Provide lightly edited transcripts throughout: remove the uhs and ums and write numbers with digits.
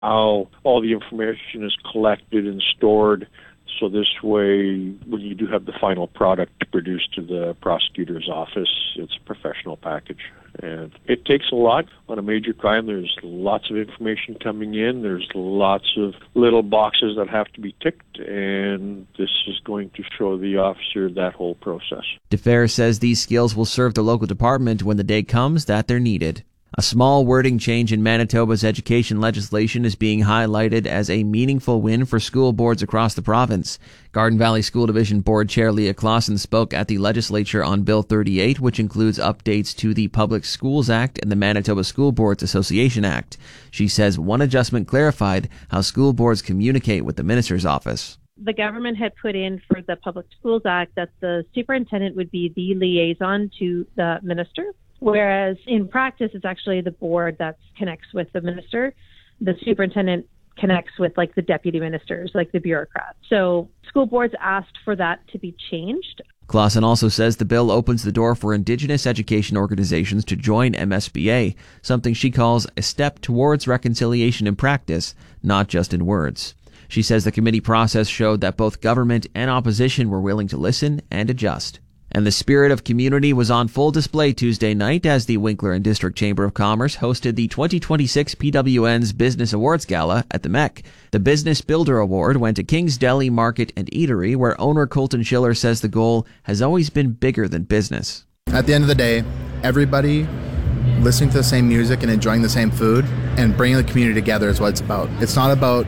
how all the information is collected and stored. So this way, when you do have the final product produced to the prosecutor's office, it's a professional package. And it takes a lot. On a major crime, there's lots of information coming in. There's lots of little boxes that have to be ticked, and this is going to show the officer that whole process. DeFer says these skills will serve the local department when the day comes that they're needed. A small wording change in Manitoba's education legislation is being highlighted as a meaningful win for school boards across the province. Garden Valley School Division Board Chair Leah Clausen spoke at the legislature on Bill 38, which includes updates to the Public Schools Act and the Manitoba School Boards Association Act. She says one adjustment clarified how school boards communicate with the minister's office. The government had put in for the Public Schools Act that the superintendent would be the liaison to the minister. Whereas in practice, it's actually the board that connects with the minister. The superintendent connects with the deputy ministers, the bureaucrats. So school boards asked for that to be changed. Clausen also says the bill opens the door for Indigenous education organizations to join MSBA, something she calls a step towards reconciliation in practice, not just in words. She says the committee process showed that both government and opposition were willing to listen and adjust. And the spirit of community was on full display Tuesday night as the Winkler and District Chamber of Commerce hosted the 2026 PWN's Business Awards Gala at the MEC. The Business Builder Award went to King's Deli Market and Eatery, where owner Colton Schiller says the goal has always been bigger than business. At the end of the day, everybody listening to the same music and enjoying the same food and bringing the community together is what it's about. It's not about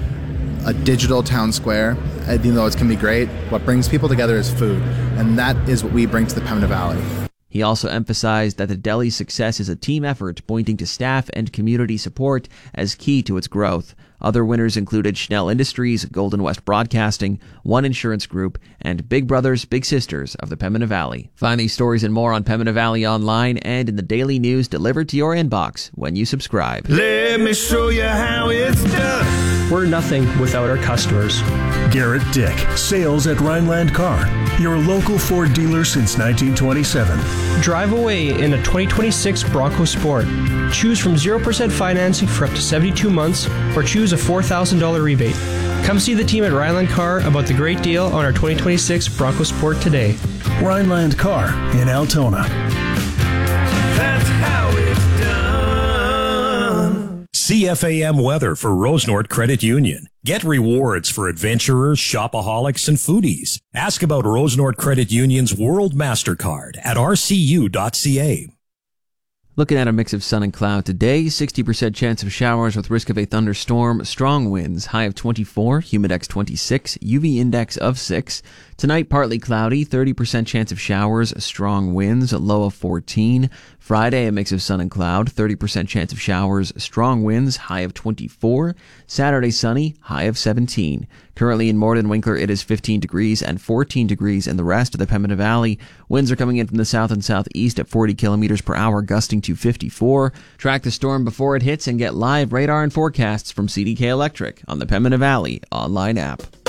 a digital town square, even though it can be great. What brings people together is food, and that is what we bring to the Pembina Valley. He also emphasized that the deli's success is a team effort, pointing to staff and community support as key to its growth. Other winners included Schnell Industries, Golden West Broadcasting, One Insurance Group, and Big Brothers Big Sisters of the Pembina Valley. Find these stories and more on Pembina Valley Online and in the daily news delivered to your inbox when you subscribe. Let me show you how it's done. We're nothing without our customers. Garrett Dick, sales at Rhineland Car, your local Ford dealer since 1927. Drive away in a 2026 Bronco Sport. Choose from 0% financing for up to 72 months or choose a $4,000 rebate. Come see the team at Rhineland Car about the great deal on our 2026 Bronco Sport today. Rhineland Car in Altona. That's how it's done. CFAM weather for Rosenort Credit Union. Get rewards for adventurers, shopaholics, and foodies. Ask about Rosenort Credit Union's World MasterCard at rcu.ca. Looking at a mix of sun and cloud today, 60% chance of showers with risk of a thunderstorm, strong winds, high of 24, humidex 26, UV index of 6. Tonight, partly cloudy, 30% chance of showers, strong winds, low of 14. Friday, a mix of sun and cloud, 30% chance of showers, strong winds, high of 24. Saturday, sunny, high of 17. Currently in Morden Winkler, it is 15 degrees and 14 degrees in the rest of the Pembina Valley. Winds are coming in from the south and southeast at 40 kilometers per hour, gusting to 54. Track the storm before it hits and get live radar and forecasts from CDK Electric on the Pembina Valley online app.